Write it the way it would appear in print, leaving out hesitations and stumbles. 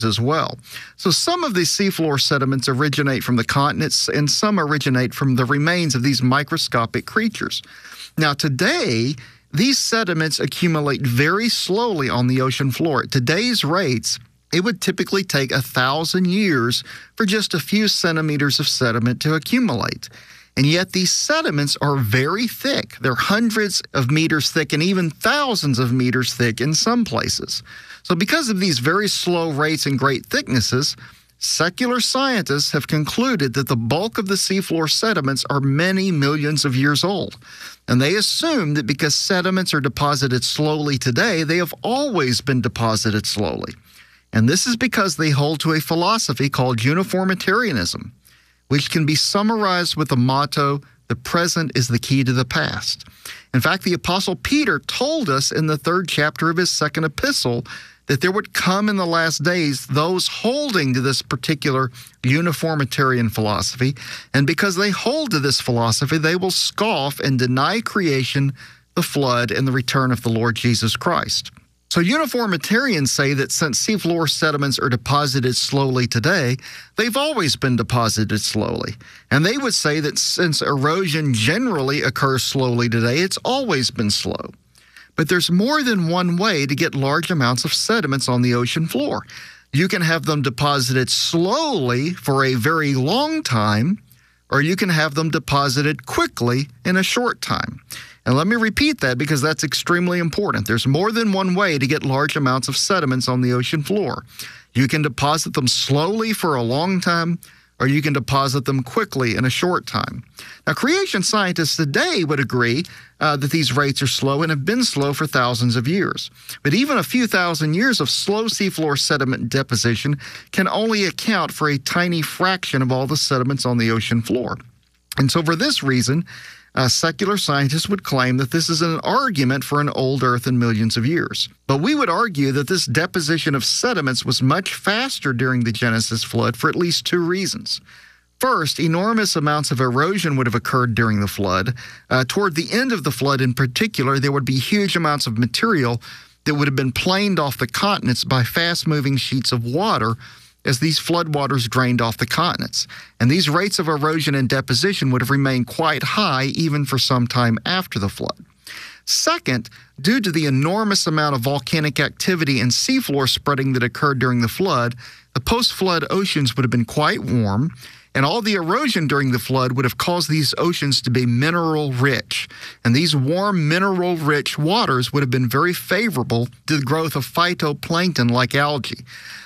as well. So some of these seafloor sediments originate from the continents and some originate from the remains of these microscopic creatures. Now today, these sediments accumulate very slowly on the ocean floor. At today's rates, it would typically take 1,000 years for just a few centimeters of sediment to accumulate. And yet these sediments are very thick. They're hundreds of meters thick and even thousands of meters thick in some places. So because of these very slow rates and great thicknesses, secular scientists have concluded that the bulk of the seafloor sediments are many millions of years old. And they assume that because sediments are deposited slowly today, they have always been deposited slowly. And this is because they hold to a philosophy called uniformitarianism, which can be summarized with the motto, "The present is the key to the past." In fact, the Apostle Peter told us in the 3rd chapter of his 2nd epistle that there would come in the last days those holding to this particular uniformitarian philosophy, and because they hold to this philosophy, they will scoff and deny creation, the flood, and the return of the Lord Jesus Christ. So uniformitarians say that since seafloor sediments are deposited slowly today, they've always been deposited slowly. And they would say that since erosion generally occurs slowly today, it's always been slow. But there's more than one way to get large amounts of sediments on the ocean floor. You can have them deposited slowly for a very long time, or you can have them deposited quickly in a short time. And let me repeat that because that's extremely important. There's more than one way to get large amounts of sediments on the ocean floor. You can deposit them slowly for a long time, or you can deposit them quickly in a short time. Now, creation scientists today would agree that these rates are slow and have been slow for thousands of years. But even a few thousand years of slow seafloor sediment deposition can only account for a tiny fraction of all the sediments on the ocean floor. And so for this reason, secular scientists would claim that this is an argument for an old Earth in millions of years. But we would argue that this deposition of sediments was much faster during the Genesis flood for at least 2 reasons. First, enormous amounts of erosion would have occurred during the flood. Toward the end of the flood in particular, there would be huge amounts of material that would have been planed off the continents by fast-moving sheets of water as these floodwaters drained off the continents. And these rates of erosion and deposition would have remained quite high even for some time after the flood. Second, due to the enormous amount of volcanic activity and seafloor spreading that occurred during the flood, the post-flood oceans would have been quite warm, and all the erosion during the flood would have caused these oceans to be mineral-rich. And these warm, mineral-rich waters would have been very favorable to the growth of phytoplankton like algae.